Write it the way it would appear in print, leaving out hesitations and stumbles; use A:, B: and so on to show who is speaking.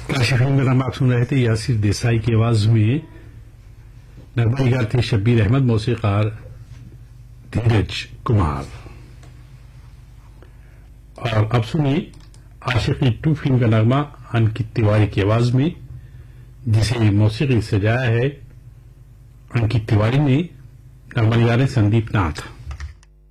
A: Kashi film का नाम आप सुन रहे थे यासिर देसाई की आवाज में। नगमानिगार थे शब्बीर अहमद, मौसीकार धीरज कुमार। और अब सुनिए आशिकी 2 फिल्म का नगमा अंकित तिवारी की आवाज में, जिसे मौसीकी सजाया है अंकित तिवारी ने, नगमानिगार है संदीप नाथ।